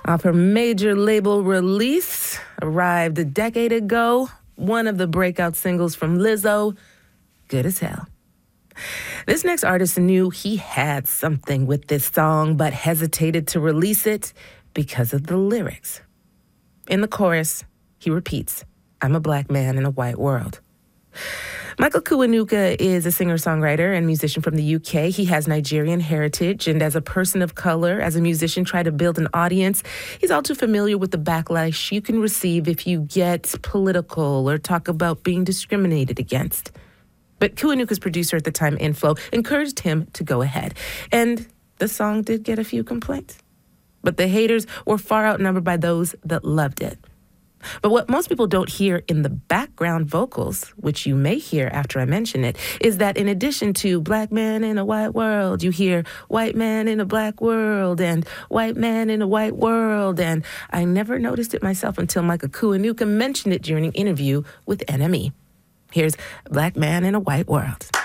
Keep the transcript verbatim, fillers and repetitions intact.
Off her major label release, arrived a decade ago, one of the breakout singles from Lizzo, Good as Hell. This next artist knew he had something with this song, but hesitated to release it because of the lyrics. In the chorus, he repeats, "I'm a black man in a white world." Michael Kiwanuka is a singer-songwriter and musician from the U K. He has Nigerian heritage, and as a person of color, as a musician, tried to build an audience. He's all too familiar with the backlash you can receive if you get political or talk about being discriminated against. But Kiwanuka's producer at the time, Inflo, encouraged him to go ahead. And the song did get a few complaints. But the haters were far outnumbered by those that loved it. But what most people don't hear in the background vocals, which you may hear after I mention it, is that in addition to black man in a white world, you hear white man in a black world and white man in a white world. And I never noticed it myself until Michael Kiwanuka mentioned it during an interview with N M E. Here's Black Man in a White World.